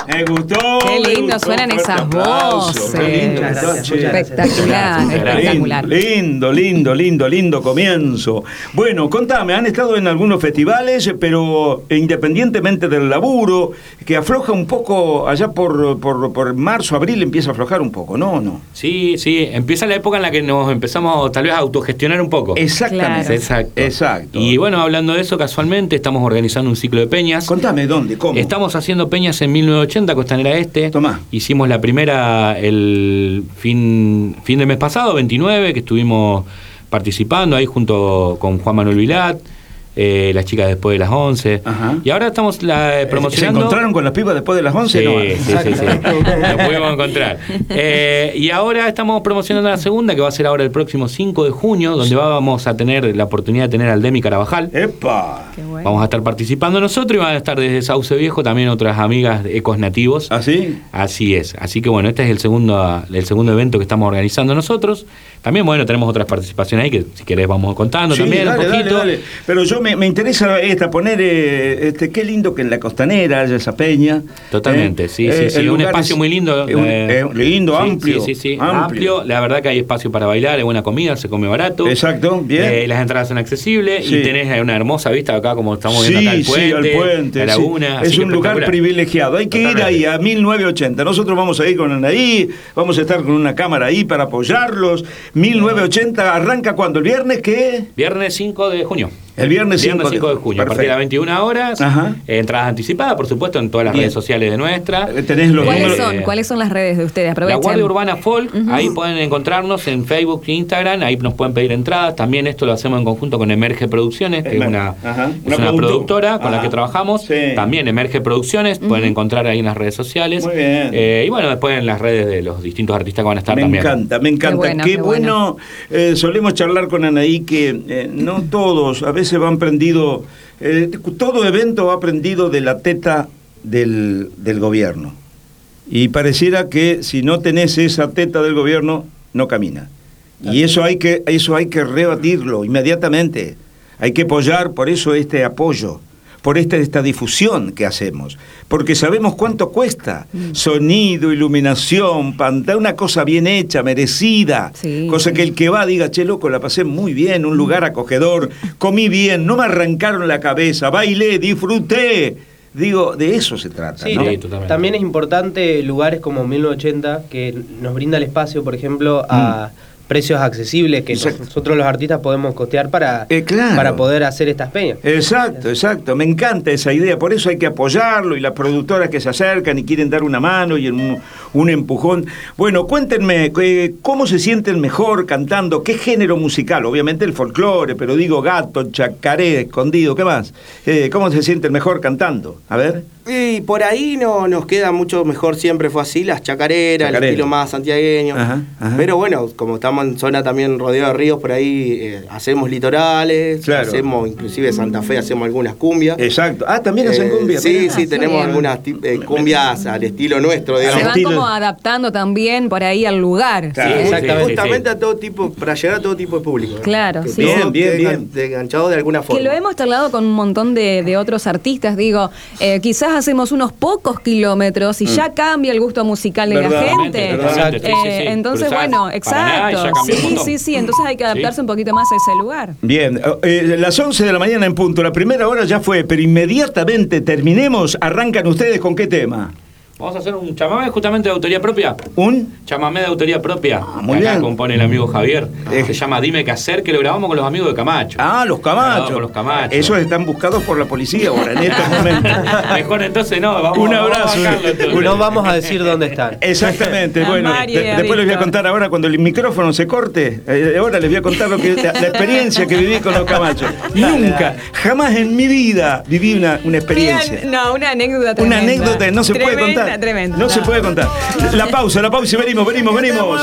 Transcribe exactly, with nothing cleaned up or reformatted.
Me gustó. Qué me lindo gustó, suenan fuerte esas aplauso. voces. Qué lindo, Muchas está, gracias, che. muchas gracias. Espectacular, espectacular. Lindo, lindo, lindo, lindo comienzo. Bueno, contame, han estado en algunos festivales, pero independientemente del laburo, que afloja un poco allá por, por, por marzo, abril, empieza a aflojar un poco, ¿no? ¿No? Sí, sí, empieza la época en la que nos empezamos tal vez a autogestionar un poco. Exactamente. Claro. Exacto. Exacto. Y bueno, hablando de eso, casualmente estamos organizando un ciclo de peñas. Contame, ¿dónde? ¿Cómo? Estamos haciendo peñas en mil novecientos ochenta, Costanera Este. Tomá. Hicimos la primera el fin, fin de mes pasado, veintinueve, que estuvimos participando ahí junto con Juan Manuel Vilat, eh, las chicas después de las once. Ajá. Y ahora estamos la, eh, promocionando... ¿Se encontraron con las pibas después de las once? Sí, No. sí, sí, sí. Lo pudimos encontrar. Eh, y ahora estamos promocionando la segunda, que va a ser ahora el próximo cinco de junio, donde vamos a tener la oportunidad de tener al Demi Carabajal. ¡Epa! Qué bueno. Vamos a estar participando nosotros y van a estar desde Sauce Viejo también otras amigas de Ecos Nativos. ¿Así? Así es. Así que bueno, este es el segundo, el segundo evento que estamos organizando nosotros. También, bueno, tenemos otras participaciones ahí que si querés vamos contando Sí, también dale, un poquito. dale, dale. Pero yo me, me interesa esta poner, eh, este, qué lindo que en la Costanera haya esa peña. Totalmente, eh, sí, eh, sí, sí. el Un lugar espacio es- muy lindo. es un- eh, es lindo, sí, amplio. Sí, sí, sí. Amplio. Amplio. La verdad que hay espacio para bailar, hay buena comida, se come barato. Exacto, bien. Eh, las entradas son accesibles Sí. y tenés una hermosa vista acá, como estamos viendo Sí, acá el puente, sí, al puente. la sí. laguna. Es así que un lugar espectacular. privilegiado. Hay que Totalmente. ir ahí a mil novecientos ochenta. Nosotros vamos a ir con Anaí, vamos a estar con una cámara ahí para apoyarlos. mil novecientos ochenta arranca cuando el viernes, ¿qué? Viernes cinco de junio. El viernes cinco cinco de junio, a partir de las veintiuna horas. Ajá. eh, entradas anticipadas, por supuesto, en todas las Bien. redes sociales de nuestra. Eh, tenés los ¿Cuáles números. son? ¿Cuáles son las redes de ustedes? La Aprovechen. Guardia Urbana Folk, ahí pueden encontrarnos en Facebook e Instagram, ahí nos pueden pedir entradas. También esto lo hacemos en conjunto con Emerge Producciones, que es Emer- una, ajá, es una una producto- productora con Ajá. la que trabajamos. Sí. También Emerge Producciones, pueden encontrar ahí en las redes sociales. Muy bien. Eh, y bueno, después en las redes de los distintos artistas que van a estar Me también. encanta, me encanta. Qué bueno, Qué qué bueno. Eh, solemos charlar con Anaí que eh, no todos, a veces van prendido, eh, todo evento va prendido de la teta del, del gobierno. Y pareciera que si no tenés esa teta del gobierno, no camina. Y eso hay que, eso hay que rebatirlo inmediatamente. Hay que apoyar, por eso este apoyo, por esta, esta difusión que hacemos, porque sabemos cuánto cuesta, sonido, iluminación, pantalla, una cosa bien hecha, merecida, Sí. cosa que el que va diga, che loco, la pasé muy bien, un lugar acogedor, comí bien, no me arrancaron la cabeza, bailé, disfruté. Digo, de eso se trata, Sí, ¿no? Sí, totalmente. también es importante lugares como mil novecientos ochenta que nos brinda el espacio, por ejemplo, a precios accesibles que Exacto. nosotros los artistas podemos costear para, Eh, claro. para poder hacer estas peñas. Exacto, exacto. Me encanta esa idea. Por eso hay que apoyarlo y las productoras que se acercan y quieren dar una mano y un, un empujón. Bueno, cuéntenme, eh, ¿cómo se sienten mejor cantando? ¿Qué género musical? Obviamente el folclore, pero digo gato, chacaré, escondido, ¿qué más? Eh, ¿Cómo se sienten mejor cantando? A ver. Y por ahí no nos queda mucho mejor, siempre fue así, las chacareras, Chacarera. el estilo más santiagueño. Ajá, ajá. Pero bueno, como estamos en zona también rodeada de ríos, por ahí eh, hacemos litorales, Claro. hacemos inclusive Santa Fe, hacemos algunas cumbias. Exacto. Ah, también hacen Eh, cumbia. Sí, mirá. sí, tenemos bien. algunas ti- eh, cumbias al estilo nuestro, Se digamos. van estilo- como adaptando también por ahí al lugar. Claro. Sí, Exactamente. Justamente a todo tipo, para llegar a todo tipo de público. ¿no? Claro, Que sí. Bien, todo bien, quede bien. engan- de enganchado de alguna forma. Que lo hemos charlado con un montón de, de otros artistas, digo, eh, quizás hacemos unos pocos kilómetros y ya cambia el gusto musical de Verdad. la gente. Totalmente, totalmente, sí, sí, Eh, sí. Entonces, Cruzás bueno, Paraná y exacto. ya cambia un Sí, montón. sí, sí. Entonces hay que adaptarse Sí. un poquito más a ese lugar. Bien, eh, las once de la mañana en punto, la primera hora ya fue, pero inmediatamente terminemos, arrancan ustedes con qué tema. Vamos a hacer un chamamé justamente de autoría propia. ¿Un? Chamamé de autoría propia. Ah, muy que acá bien. compone el amigo Javier. Eh. Se llama Dime qué hacer, que lo grabamos con los amigos de Camacho. Ah, los Grabado Camachos. con los Camachos. Esos están buscados por la policía ahora en estos momentos. Mejor entonces no, vamos, Un vamos abrazo. a bajarlo entonces. No vamos a decir dónde están. Exactamente, A bueno, Mari de- y a después les voy a Víctor. contar ahora cuando el micrófono se corte, eh, ahora les voy a contar lo que, la, la experiencia que viví con los Camachos. Nunca, jamás en mi vida viví una, una experiencia. Bien, no, una anécdota Una tremenda. anécdota que no se puede Tremenda, contar. Tremenda, No se puede contar. La pausa, la pausa y venimos, venimos, venimos.